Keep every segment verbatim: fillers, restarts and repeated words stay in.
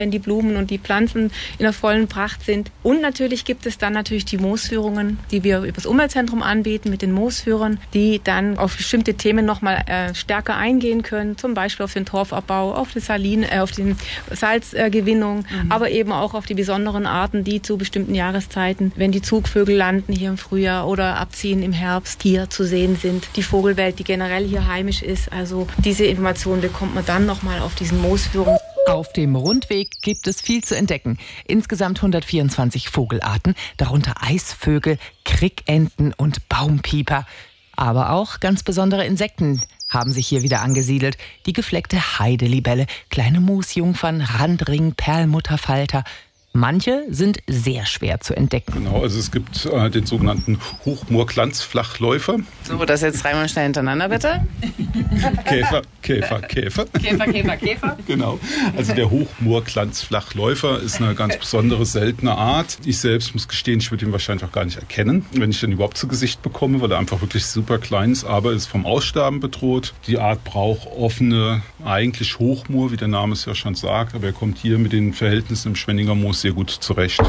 wenn die Blumen und die Pflanzen in der vollen Pracht sind. Und natürlich gibt es dann natürlich die Moosführungen, die wir über das Umweltzentrum anbieten mit den Moosführern, die dann auf bestimmte Themen nochmal äh, stärker eingehen können, zum Beispiel auf den Torfabbau, auf die Salin, äh, auf die Salzgewinnung, äh, mhm. aber eben auch auf die besonderen Arten, die zu bestimmten Jahreszeiten, wenn die Zugvögel landen hier im Frühjahr oder abziehen im Herbst, hier zu sehen sind. Die Vogelwelt, die generell hier heimisch ist. Also diese Informationen bekommt man dann nochmal auf diesen Moosführungen. Auf dem Rundweg gibt es viel zu entdecken. Insgesamt hundertvierundzwanzig Vogelarten, darunter Eisvögel, Krickenten und Baumpieper. Aber auch ganz besondere Insekten haben sich hier wieder angesiedelt. Die gefleckte Heidelibelle, kleine Moosjungfern, Randring, Perlmutterfalter. Manche sind sehr schwer zu entdecken. Genau, also es gibt äh, den sogenannten Hochmoorglanzflachläufer. So, das jetzt dreimal schnell hintereinander, bitte. Käfer, Käfer, Käfer. Käfer, Käfer, Käfer. Genau, also der Hochmoorglanzflachläufer ist eine ganz besondere, seltene Art. Ich selbst muss gestehen, ich würde ihn wahrscheinlich auch gar nicht erkennen, wenn ich den überhaupt zu Gesicht bekomme, weil er einfach wirklich super klein ist, aber ist vom Aussterben bedroht. Die Art braucht offene, eigentlich Hochmoor, wie der Name es ja schon sagt, aber er kommt hier mit den Verhältnissen im Schwenninger Moos sehr gut zurecht.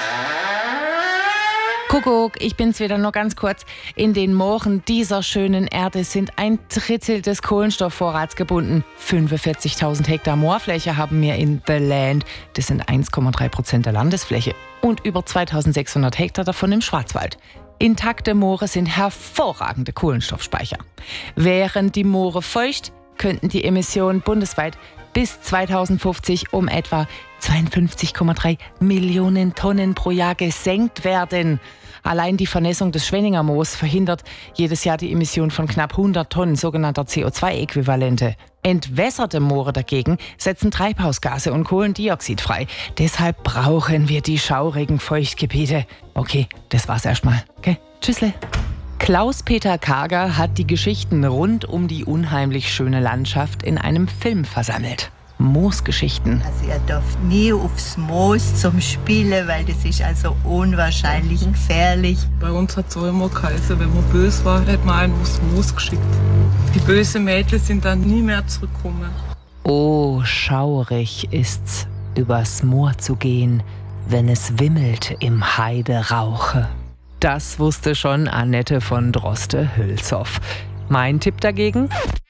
Kuckuck, ich bin's wieder nur ganz kurz. In den Mooren dieser schönen Erde sind ein Drittel des Kohlenstoffvorrats gebunden. fünfundvierzigtausend Hektar Moorfläche haben wir in The Land. Das sind eins Komma drei Prozent der Landesfläche. Und über zweitausendsechshundert Hektar davon im Schwarzwald. Intakte Moore sind hervorragende Kohlenstoffspeicher. Wären die Moore feucht, könnten die Emissionen bundesweit bis zweitausendfünfzig um etwa zweiundfünfzig Komma drei Millionen Tonnen pro Jahr gesenkt werden. Allein die Vernässung des Schwenninger Moos verhindert jedes Jahr die Emission von knapp hundert Tonnen sogenannter C O zwei Äquivalente. Entwässerte Moore dagegen setzen Treibhausgase und Kohlendioxid frei. Deshalb brauchen wir die schaurigen Feuchtgebiete. Okay, das war's erstmal. Okay, tschüssle. Klaus-Peter Karger hat die Geschichten rund um die unheimlich schöne Landschaft in einem Film versammelt. Moosgeschichten. Also ihr dürft nie aufs Moos zum Spielen, weil das ist also unwahrscheinlich gefährlich. Bei uns hat es auch immer geheißen, wenn man böse war, hat man einen aufs Moos geschickt. Die bösen Mädchen sind dann nie mehr zurückgekommen. Oh, schaurig ist's, übers Moor zu gehen, wenn es wimmelt im Heiderauche. Das wusste schon Annette von Droste-Hülshoff. Mein Tipp dagegen?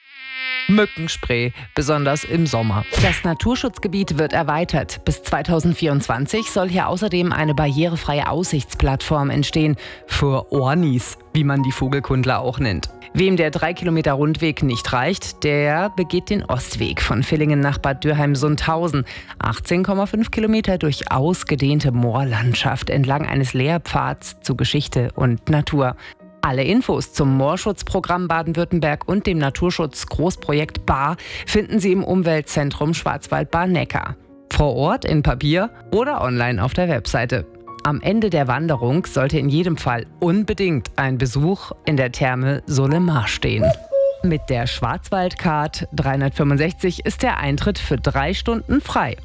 Mückenspray, besonders im Sommer. Das Naturschutzgebiet wird erweitert. Bis zweitausendvierundzwanzig soll hier außerdem eine barrierefreie Aussichtsplattform entstehen. Für Ornis, wie man die Vogelkundler auch nennt. Wem der drei Kilometer Rundweg nicht reicht, der begeht den Ostweg von Villingen nach Bad Dürheim-Sundhausen. achtzehn Komma fünf Kilometer durch ausgedehnte Moorlandschaft entlang eines Lehrpfads zu Geschichte und Natur. Alle Infos zum Moorschutzprogramm Baden-Württemberg und dem Naturschutz-Großprojekt Baar finden Sie im Umweltzentrum Schwarzwald-Baar-Neckar. Vor Ort in Papier oder online auf der Webseite. Am Ende der Wanderung sollte in jedem Fall unbedingt ein Besuch in der Therme Solemar stehen. Mit der Schwarzwald-Card dreihundertfünfundsechzig ist der Eintritt für drei Stunden frei.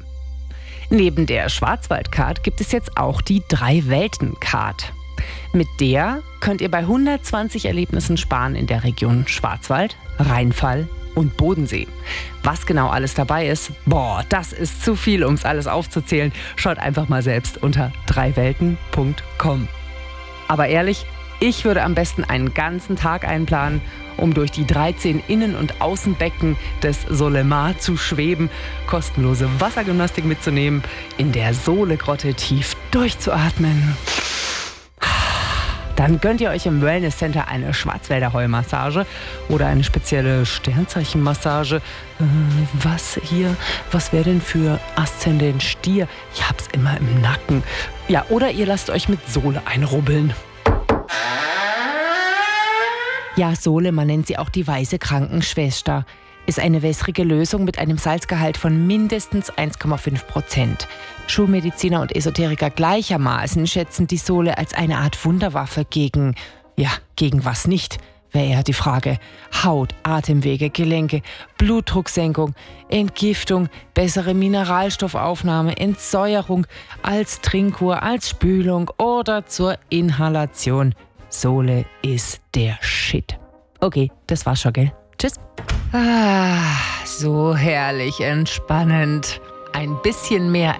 Neben der Schwarzwald-Card gibt es jetzt auch die Drei-Welten-Card. Mit der könnt ihr bei hundertzwanzig Erlebnissen sparen in der Region Schwarzwald, Rheinfall und Bodensee. Was genau alles dabei ist, boah, das ist zu viel, um es alles aufzuzählen. Schaut einfach mal selbst unter dreiwelten punkt com. Aber ehrlich, ich würde am besten einen ganzen Tag einplanen, um durch die dreizehn Innen- und Außenbecken des Solemar zu schweben, kostenlose Wassergymnastik mitzunehmen, in der Sohlegrotte tief durchzuatmen. Dann gönnt ihr euch im Wellness Center eine Schwarzwälder Heulmassage oder eine spezielle Sternzeichenmassage. Äh, was hier? Was wäre denn für Aszendent Stier? Ich hab's immer im Nacken. Ja, oder ihr lasst euch mit Sohle einrubbeln. Ja, Sohle, man nennt sie auch die weiße Krankenschwester, ist eine wässrige Lösung mit einem Salzgehalt von mindestens eins Komma fünf Prozent. Schulmediziner und Esoteriker gleichermaßen schätzen die Sohle als eine Art Wunderwaffe gegen, ja, gegen was nicht, wäre eher die Frage. Haut, Atemwege, Gelenke, Blutdrucksenkung, Entgiftung, bessere Mineralstoffaufnahme, Entsäuerung, als Trinkkur, als Spülung oder zur Inhalation. Sohle ist der Shit. Okay, das war's schon, gell? Tschüss. Ah, so herrlich entspannend. Ein bisschen mehr